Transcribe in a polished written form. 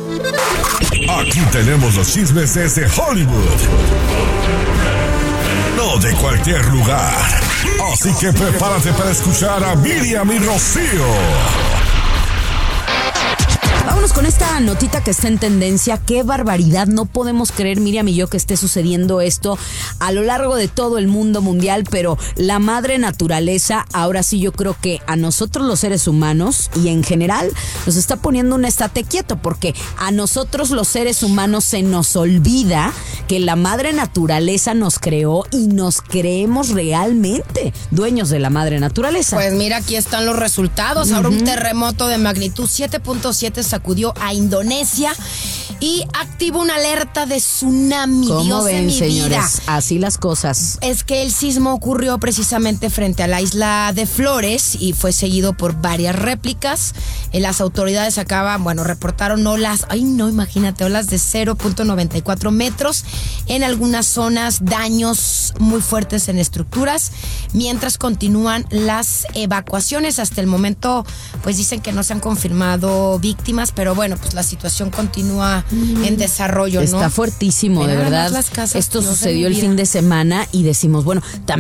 Aquí tenemos los chismes desde Hollywood. No de cualquier lugar. Así que prepárate para escuchar a Miriam y Rocío. Vámonos con esta notita que está en tendencia. Qué barbaridad, no podemos creer, Miriam y yo, que esté sucediendo esto a lo largo de todo el mundo mundial, pero la madre naturaleza, ahora sí yo creo que a nosotros los seres humanos y en general nos está poniendo un estate quieto, porque a nosotros los seres humanos se nos olvida que la madre naturaleza nos creó y nos creemos realmente dueños de la madre naturaleza. Pues mira, aquí están los resultados. Ahora un terremoto de magnitud 7.7 sacudió a Indonesia y activó una alerta de tsunami. ¿Cómo Dios ven, de mi señores? vida. Así las cosas. Es que el sismo ocurrió precisamente frente a la isla de Flores y fue seguido por varias réplicas. Las autoridades reportaron olas, imagínate, olas de 0.94 metros en algunas zonas, daños muy fuertes en estructuras, mientras continúan las evacuaciones. Hasta el momento, pues dicen que no se han confirmado víctimas, pero bueno, pues la situación continúa en desarrollo, ¿no? Está fuertísimo, Mira, de verdad. las casas, Esto Dios de sucedió mi el vida. fin de semana y decimos, bueno, también